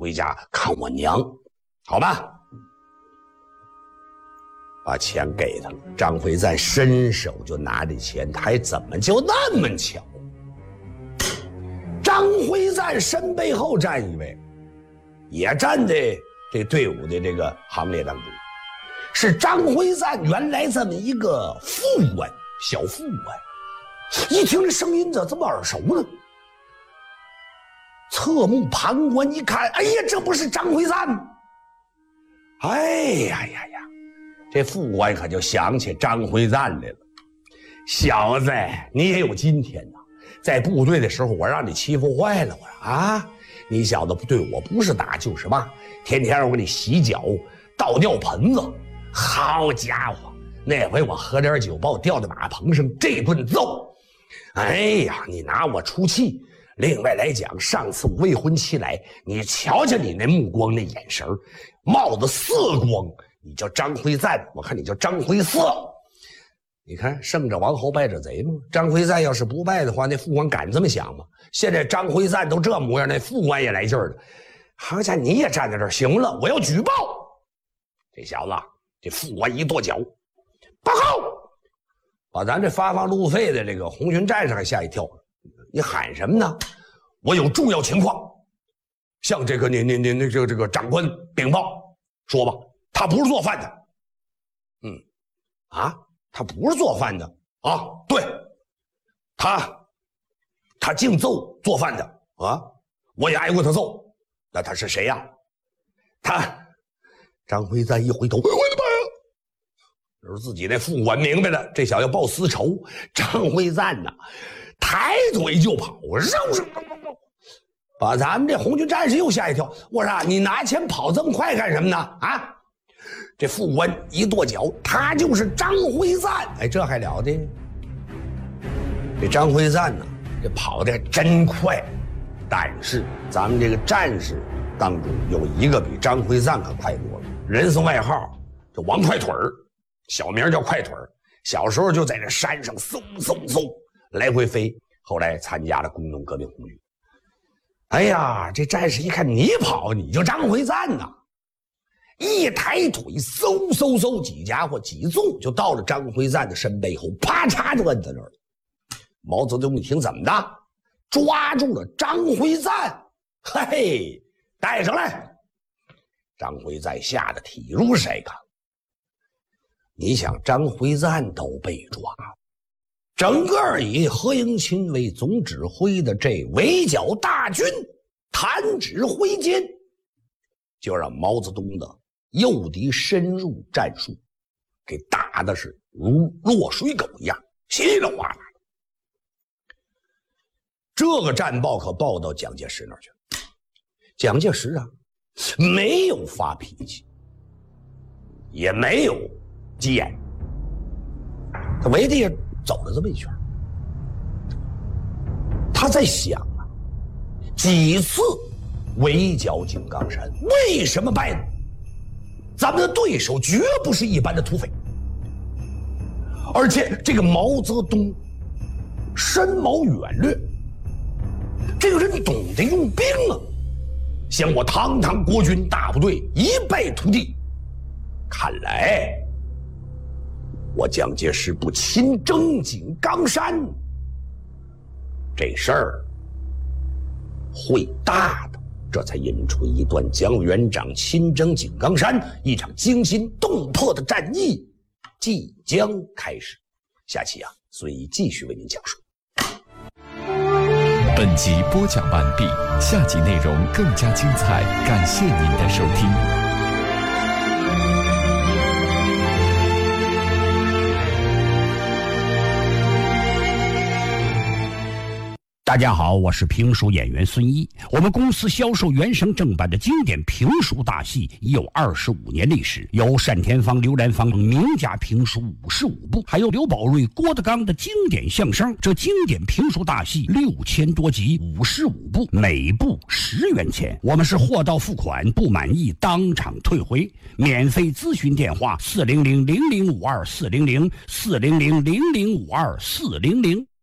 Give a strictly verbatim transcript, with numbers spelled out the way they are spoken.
回家看我娘，好吧？把钱给他了，张辉赞伸手就拿着钱，他还怎么就那么巧？张辉赞身背后站一位，也站在这队伍的这个行列当中，是张辉赞原来这么一个副官，小副官。一听这声音咋这么耳熟呢？侧目旁观一看，哎呀，这不是张辉赞吗？哎呀呀呀！这副官可就想起张辉赞来了。小子，你也有今天呐！在部队的时候，我让你欺负坏了，我说啊，你小子对我不是打就是骂，天天我给你洗脚、倒尿盆子。好家伙，那回我喝点酒，把我吊在马棚上，这顿揍！哎呀，你拿我出气。另外来讲，上次我未婚妻来，你瞧瞧你那目光那眼神，冒着色光。你叫张辉赞，我看你叫张辉色。你看胜者王侯败者贼吗？张辉赞要是不败的话，那副官敢这么想吗？现在张辉赞都这模样，那副官也来劲儿了。好家伙，你也站在这儿，行了，我要举报。这小子，这副官一跺脚，报告，把咱这发放路费的这个红军战士还吓一跳。你喊什么呢？我有重要情况，向这个你你你那这个这个长官禀报，说吧。他不是做饭的，嗯，啊，他不是做饭的啊，对，他，他净揍做饭的啊，我也挨过他揍，那他是谁呀、啊？他，张辉赞一回头，我的妈呀！就是自己那副官明白了，这小子要报私仇。张辉赞呐，抬腿就跑，绕绕绕绕绕，把咱们这红军战士又吓一跳。我说、啊、你拿钱跑这么快干什么呢？啊！这副官一跺脚，他就是张辉赞。哎，这还了得？这张辉赞呢，这跑得真快。但是咱们这个战士当中有一个比张辉赞可快多了，人送外号叫王快腿儿，小名叫快腿儿。小时候就在这山上嗖嗖嗖来回飞，后来参加了工农革命红军。哎呀，这战士一看你跑，你就张辉赞呐！一抬腿，嗖嗖嗖，几家伙几纵就到了张辉赞的身背后，啪嚓就摁在那儿了。毛泽东一听怎么的，抓住了张辉赞，嘿，带上来。张辉赞吓得体如筛糠。你想，张辉赞都被抓，整个以何应钦为总指挥的这围剿大军弹指挥间，就让毛泽东的诱敌深入战术给打的是如落水狗一样，稀里哗啦的。这个战报可报到蒋介石那儿去，蒋介石啊，没有发脾气，也没有急眼，他围地走了这么一圈，他在想啊，几次围剿井冈山，为什么败呢？咱们的对手绝不是一般的土匪，而且这个毛泽东深谋远虑，这个人懂得用兵啊。像我堂堂国军大部队一败涂地，看来我蒋介石不亲征井冈山，这事儿会大的。这才引出一段蒋委员长亲征井冈山，一场惊心动魄的战役即将开始。下期啊，孙毅继续为您讲述。 本集播讲完毕，下集内容更加精彩，感谢您的收听。 大家好，我是评书演员孙一。我们公司销售原声正版的经典评书大戏已有二十五年历史，有单田芳、刘兰芳名家评书五十五部，还有刘宝瑞、郭德纲的经典相声。这经典评书大戏六千多集，五十五部，每部十元钱。我们是货到付款，不满意当场退回。免费咨询电话：四零零零零五二四零零四零零零零五二四零零。